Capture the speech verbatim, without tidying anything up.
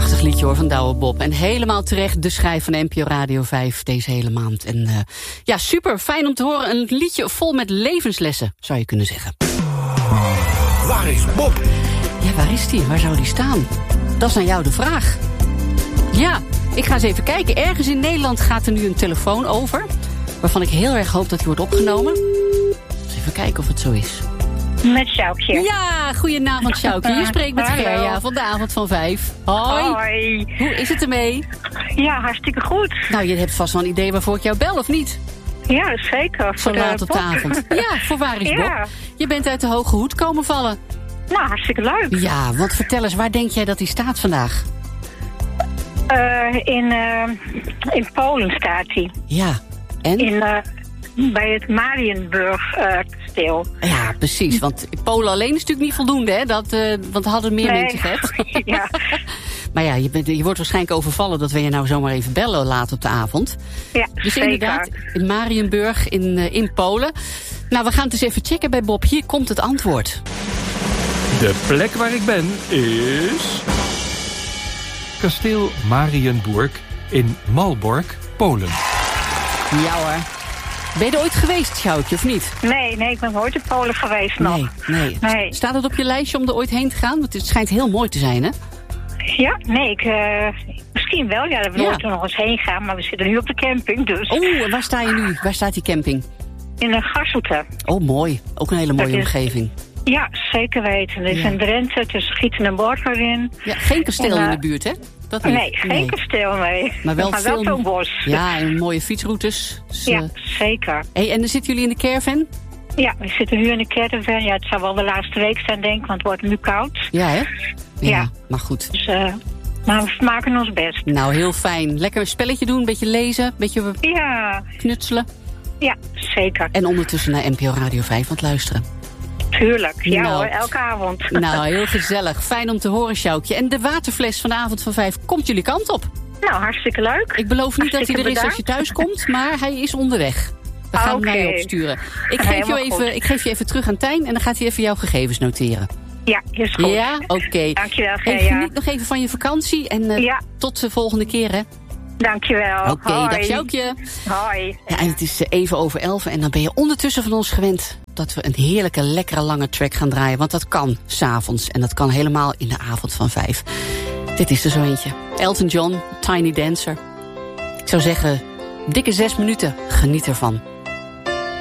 Prachtig liedje hoor, van Douwe Bob. En helemaal terecht de schijf van N P O Radio vijf deze hele maand. En uh, ja, super, fijn om te horen. Een liedje vol met levenslessen, zou je kunnen zeggen. Waar is Bob? Ja, waar is die? Waar zou die staan? Dat is aan jou de vraag. Ja, ik ga eens even kijken. Ergens in Nederland gaat er nu een telefoon over, waarvan ik heel erg hoop dat die wordt opgenomen. Eens even kijken of het zo is. Met Sjoukje. Ja, goedenavond Sjoukje. Je spreekt met Gerja van de avond van vijf. Hoi. Hoi. Hoe is het ermee? Ja, hartstikke goed. Nou, je hebt vast wel een idee waarvoor ik jou bel, of niet? Ja, zeker. Zo laat op de avond. Ja, voor waar is Bob? Ja. Je bent uit de hoge hoed komen vallen. Nou, hartstikke leuk. Ja, want vertel eens, waar denk jij dat hij staat vandaag? Uh, in, uh, in Polen staat hij. Ja, en? In, uh, bij het Marienburg uh, kasteel. Ja, precies. Want Polen alleen is natuurlijk niet voldoende, hè? Dat, uh, want we hadden meer nee. mensen gehad. Ja. Maar ja, je, bent, je wordt waarschijnlijk overvallen dat we je nou zomaar even bellen laat op de avond. Ja, dus zeker. Inderdaad, in Marienburg in, uh, in Polen. Nou, we gaan het eens even checken bij Bob. Hier komt het antwoord. De plek waar ik ben is kasteel Marienburg in Malbork, Polen. Ja hoor. Ben je er ooit geweest, Sjoukje, of niet? Nee, nee, ik ben nooit in Polen geweest nog. Nee, nee. nee. Staat het op je lijstje om er ooit heen te gaan? Want het schijnt heel mooi te zijn, hè? Ja, nee, ik, uh, misschien wel. Ja, daar wil ja. ik er nog eens heen gaan. Maar we zitten nu op de camping, dus. Oeh, en waar sta je nu? Waar staat die camping? In een Gashoete. Oh, mooi. Ook een hele mooie is, omgeving. Ja, zeker weten. Er is ja. een Drenthe tussen Gieten en Borger in. Ja, geen kasteel en, uh, in de buurt, hè? Dat niet. Nee, geen nee. kasteel, nee. Maar wel, maar veel... wel zo'n bos. Ja, en mooie fietsroutes. Dus, ja, uh... zeker. Hey, en dan zitten jullie in de caravan? Ja, we zitten nu in de caravan. Ja, het zou wel de laatste week zijn, denk ik, want het wordt nu koud. Ja, hè? Ja, ja. Maar goed. Dus, uh, maar we maken ons best. Nou, heel fijn. Lekker een spelletje doen, een beetje lezen, een beetje ja. knutselen. Ja, zeker. En ondertussen naar N P O Radio vijf aan het luisteren. Tuurlijk, ja nou, hoor, elke avond. Nou, heel gezellig. Fijn om te horen, Sjoukje. En de waterfles van de avond van vijf komt jullie kant op. Nou, hartstikke leuk. Ik beloof niet hartstikke dat hij er bedankt. is als je thuis komt, maar hij is onderweg. We gaan okay. hem naar je opsturen. Ik geef, je even, ik geef je even terug aan Tijn en dan gaat hij even jouw gegevens noteren. Ja, is goed. Ja, oké. Okay. Dankjewel, Gerja. Geniet nog even van je vakantie en uh, ja. tot de volgende keer, hè. Dankjewel. Oké, okay, dag Sjoukje. Hoi. Ja, en het is even over elf en dan ben je ondertussen van ons gewend dat we een heerlijke, lekkere, lange track gaan draaien. Want dat kan 's avonds en dat kan helemaal in de avond van vijf. Dit is er zo eentje. Elton John, Tiny Dancer. Ik zou zeggen, dikke zes minuten. Geniet ervan.